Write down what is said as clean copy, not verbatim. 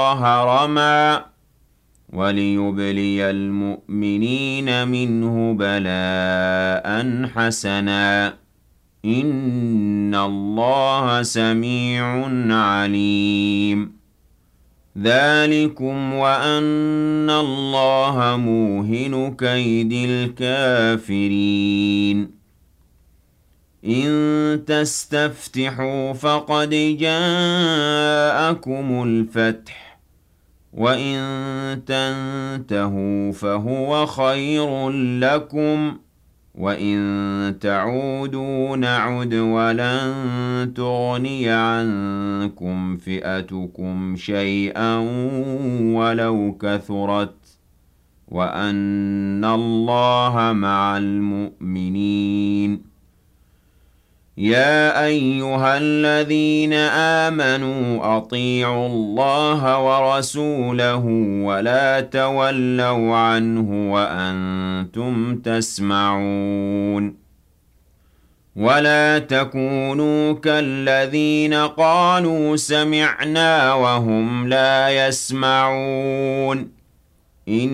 رمى وليبلي المؤمنين منه بلاء حسنا إن الله سميع عليم ذلكم وأن الله موهن كيد الكافرين إن تستفتحوا فقد جاءكم الفتح وإن تنتهوا فهو خير لكم وإن تعودوا نعد ولن تغني عنكم فئتكم شيئا ولو كثرت وأن الله مع المؤمنين يا أيها الذين آمنوا أطيعوا الله ورسوله ولا تولوا عنه وأنتم تسمعون ولا تكونوا كالذين قالوا سمعنا وهم لا يسمعون